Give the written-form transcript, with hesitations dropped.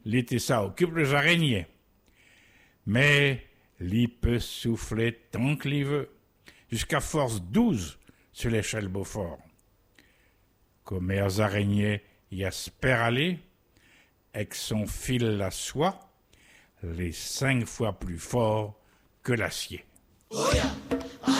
l'été ça occupe les araignées. Mais l'y peut souffler tant qu'il veut, jusqu'à force 12 sur l'échelle Beaufort. Comme les araignées y espèrent aller, avec son fil à soie, les 5 fois plus fort que l'acier. Oh yeah.